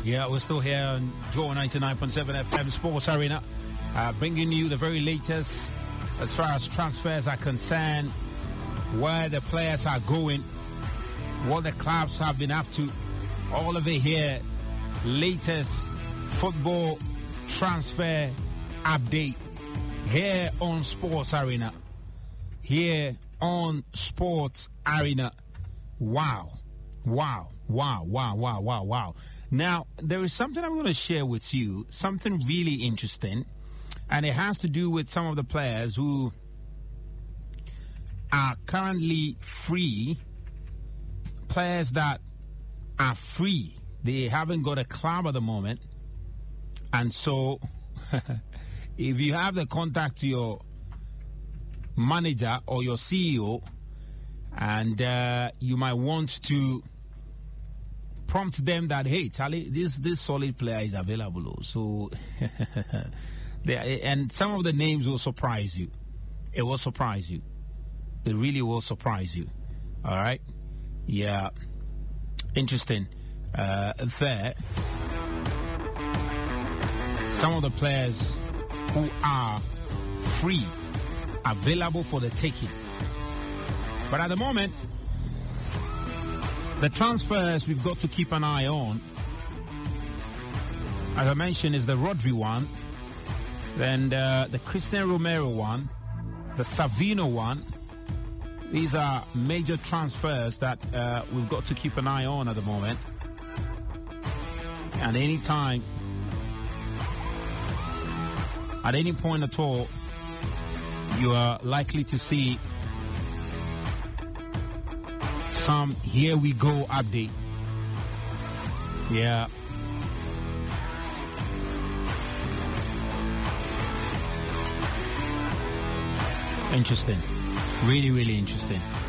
Yeah, we're still here on Joy 99.7 FM Sports Arena, bringing you the very latest as far as transfers are concerned, where the players are going, what the clubs have been up to, all of it here. Latest football transfer update here on Sports Arena. Here on Sports Arena. Wow. Now, there is something I'm going to share with you, something really interesting, and it has to do with some of the players who are currently free, players that are free. They haven't got a club at the moment, and so if you have the contact to your manager or your CEO, and you might want to prompt them that, hey, Charlie, this solid player is available. So, and some of the names will surprise you. It will surprise you. It really will surprise you. All right? Yeah. Interesting. There. Some of the players who are free, available for the taking. But at the moment, the transfers we've got to keep an eye on, as I mentioned, is the Rodri one, then the Christian Romero one, the Savino one. These are major transfers that we've got to keep an eye on at the moment. And any time, at any point at all, you are likely to see some here we go update. Yeah. Interesting. Really, really interesting.